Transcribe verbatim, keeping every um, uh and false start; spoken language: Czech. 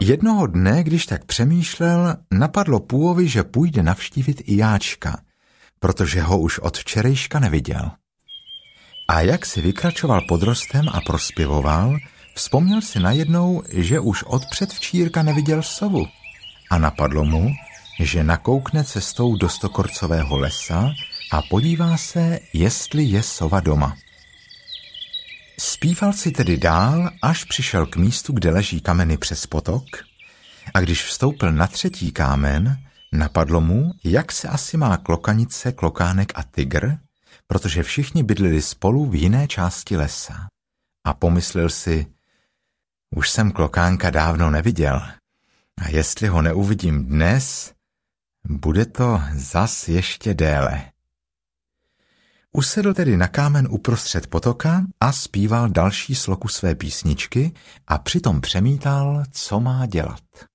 Jednoho dne, když tak přemýšlel, napadlo Půovi, že půjde navštívit i Jáčka, protože ho už od včerejška neviděl. A jak si vykračoval pod rostem a prospěvoval, vzpomněl si najednou, že už od předvčírka neviděl sovu. A napadlo mu, že nakoukne cestou do Stokorcového lesa a podívá se, jestli je sova doma. Zpíval si tedy dál, až přišel k místu, kde leží kameny přes potok, a když vstoupil na třetí kámen, napadlo mu, jak se asi má klokanice, klokánek a tygr, protože všichni bydlili spolu v jiné části lesa. A pomyslel si, už jsem klokánka dávno neviděl, a jestli ho neuvidím dnes, bude to zas ještě déle. Usedl tedy na kámen uprostřed potoka a zpíval další sloku své písničky a přitom přemítal, co má dělat.